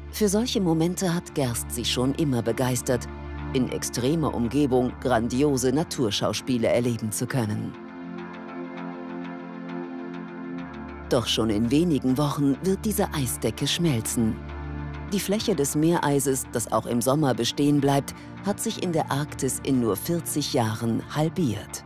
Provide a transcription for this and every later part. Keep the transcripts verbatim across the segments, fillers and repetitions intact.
Für solche Momente hat Gerst sich schon immer begeistert, in extremer Umgebung grandiose Naturschauspiele erleben zu können. Doch schon in wenigen Wochen wird diese Eisdecke schmelzen. Die Fläche des Meereises, das auch im Sommer bestehen bleibt, hat sich in der Arktis in nur vierzig Jahren halbiert.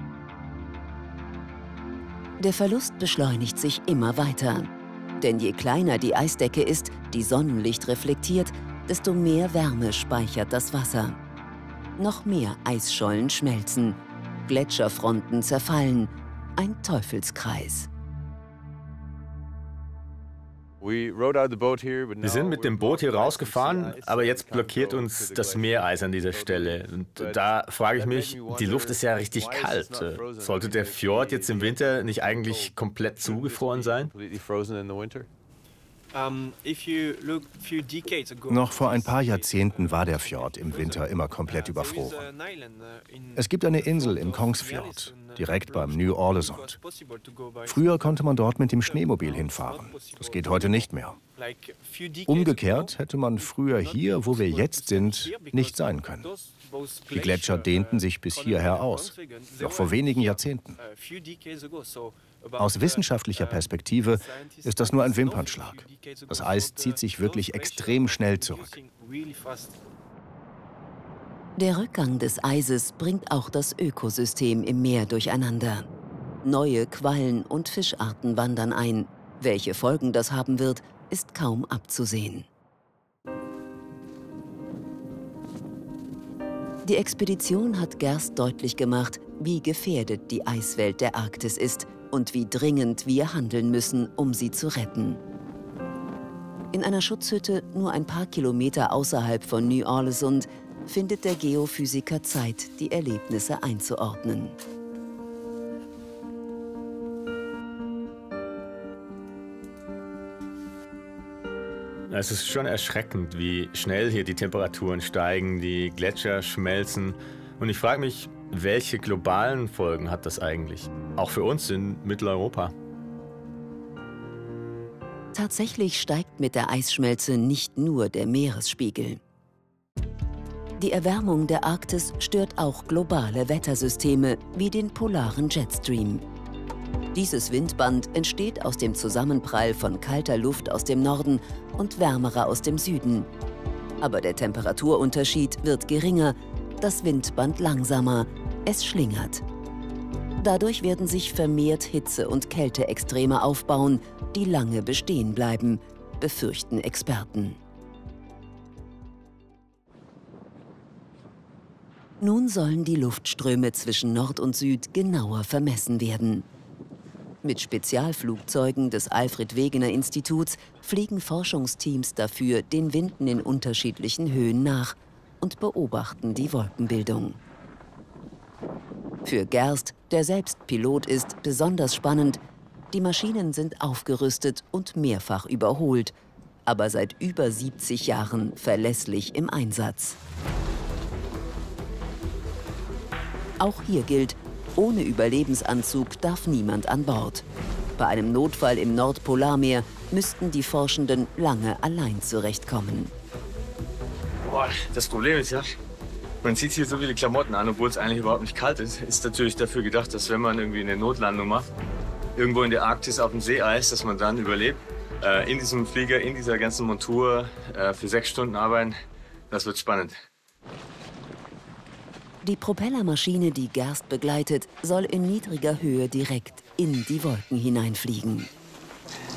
Der Verlust beschleunigt sich immer weiter. Denn je kleiner die Eisdecke ist, die Sonnenlicht reflektiert, desto mehr Wärme speichert das Wasser. Noch mehr Eisschollen schmelzen, Gletscherfronten zerfallen, ein Teufelskreis. Wir sind mit dem Boot hier rausgefahren, aber jetzt blockiert uns das Meereis an dieser Stelle. Und da frage ich mich, die Luft ist ja richtig kalt. Sollte der Fjord jetzt im Winter nicht eigentlich komplett zugefroren sein? Noch vor ein paar Jahrzehnten war der Fjord im Winter immer komplett überfroren. Es gibt eine Insel im Kongsfjord, direkt beim Ny-Ålesund. Früher konnte man dort mit dem Schneemobil hinfahren. Das geht heute nicht mehr. Umgekehrt hätte man früher hier, wo wir jetzt sind, nicht sein können. Die Gletscher dehnten sich bis hierher aus, noch vor wenigen Jahrzehnten. Aus wissenschaftlicher Perspektive ist das nur ein Wimpernschlag. Das Eis zieht sich wirklich extrem schnell zurück. Der Rückgang des Eises bringt auch das Ökosystem im Meer durcheinander. Neue Quallen und Fischarten wandern ein. Welche Folgen das haben wird, ist kaum abzusehen. Die Expedition hat Gerst deutlich gemacht, wie gefährdet die Eiswelt der Arktis ist und wie dringend wir handeln müssen, um sie zu retten. In einer Schutzhütte nur ein paar Kilometer außerhalb von Ny-Ålesund findet der Geophysiker Zeit, die Erlebnisse einzuordnen. Es ist schon erschreckend, wie schnell hier die Temperaturen steigen, die Gletscher schmelzen. Und ich frage mich, welche globalen Folgen hat das eigentlich? Auch für uns in Mitteleuropa. Tatsächlich steigt mit der Eisschmelze nicht nur der Meeresspiegel. Die Erwärmung der Arktis stört auch globale Wettersysteme wie den polaren Jetstream. Dieses Windband entsteht aus dem Zusammenprall von kalter Luft aus dem Norden und wärmerer aus dem Süden. Aber der Temperaturunterschied wird geringer, das Windband langsamer, es schlingert. Dadurch werden sich vermehrt Hitze- und Kälteextreme aufbauen, die lange bestehen bleiben, befürchten Experten. Nun sollen die Luftströme zwischen Nord und Süd genauer vermessen werden. Mit Spezialflugzeugen des Alfred-Wegener-Instituts fliegen Forschungsteams dafür den Winden in unterschiedlichen Höhen nach und beobachten die Wolkenbildung. Für Gerst, der selbst Pilot ist, besonders spannend: Die Maschinen sind aufgerüstet und mehrfach überholt, aber seit über siebzig Jahren verlässlich im Einsatz. Auch hier gilt: Ohne Überlebensanzug darf niemand an Bord. Bei einem Notfall im Nordpolarmeer müssten die Forschenden lange allein zurechtkommen. Boah, das Problem ist ja, man zieht hier so viele Klamotten an, obwohl es eigentlich überhaupt nicht kalt ist. Ist natürlich dafür gedacht, dass wenn man irgendwie eine Notlandung macht, irgendwo in der Arktis auf dem Seeeis, dass man dann überlebt. Äh, in diesem Flieger, in dieser ganzen Montur, äh, für sechs Stunden arbeiten, das wird spannend. Die Propellermaschine, die Gerst begleitet, soll in niedriger Höhe direkt in die Wolken hineinfliegen.